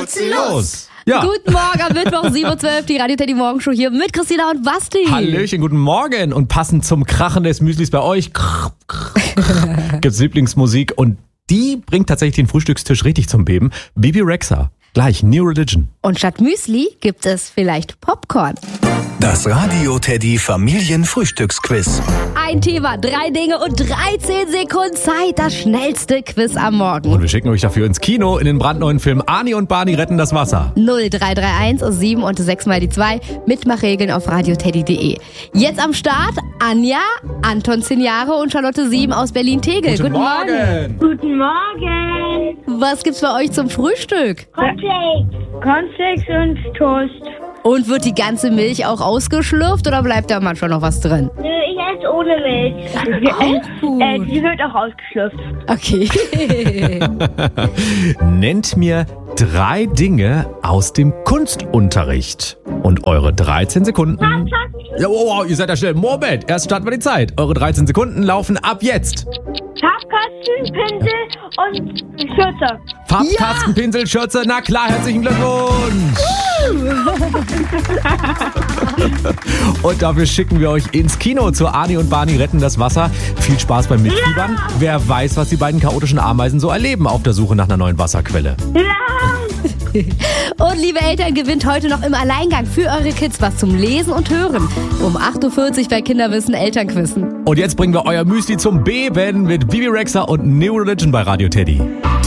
putzen los! Ja. Guten Morgen am Mittwoch, 7.12 Uhr, die Radio Teddy Morgenshow hier mit Christina und Basti. Hallöchen, guten Morgen. Und passend zum Krachen des Müslis bei euch gibt's Lieblingsmusik und die bringt tatsächlich den Frühstückstisch richtig zum Beben. Bebe Rexha. Gleich, New Religion. Und statt Müsli gibt es vielleicht Popcorn. Das Radio Teddy Familienfrühstücksquiz. Ein Thema, 3 Dinge und 13 Sekunden Zeit. Das schnellste Quiz am Morgen. Und wir schicken euch dafür ins Kino in den brandneuen Film Arnie und Barney retten das Wasser. 0331 7 und 6 mal die 2. Mitmachregeln auf radioteddy.de. Jetzt am Start Anja, Anton 10 Jahre und Charlotte 7 aus Berlin-Tegel. Guten Morgen. Guten Morgen. Was gibt's bei euch zum Frühstück? Cornflakes und Toast. Und wird die ganze Milch auch ausgeschlürft oder bleibt da manchmal noch was drin? Nö, ich esse ohne Milch. Auch gut. Die wird auch ausgeschlürft. Okay. Nennt mir 3 Dinge aus dem Kunstunterricht. Und eure 13 Sekunden... Ja, wow, ihr seid ja schnell. Moment, erst starten wir die Zeit. Eure 13 Sekunden laufen ab jetzt. Farbkasten, Pinsel und Schürze. Farbkasten, Pinsel, Schürze, na klar, herzlichen Glückwunsch. Und dafür schicken wir euch ins Kino zu Arnie und Barney retten das Wasser. Viel Spaß beim Mitfiebern. Ja. Wer weiß, was die beiden chaotischen Ameisen so erleben auf der Suche nach einer neuen Wasserquelle. Ja. Und liebe Eltern, gewinnt heute noch im Alleingang für eure Kids was zum Lesen und Hören. Um 8.40 Uhr bei Kinderwissen Elternquissen. Und jetzt bringen wir euer Müsli zum Beben mit Bebe Rexha und New Religion bei Radio Teddy.